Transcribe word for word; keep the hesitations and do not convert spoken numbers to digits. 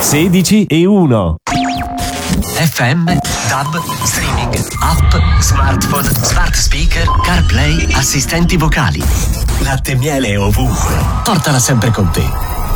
sedici e uno. F M, DAB, streaming, app, smartphone, smart speaker, CarPlay, assistenti vocali. Latte e miele ovunque. Portala sempre con te.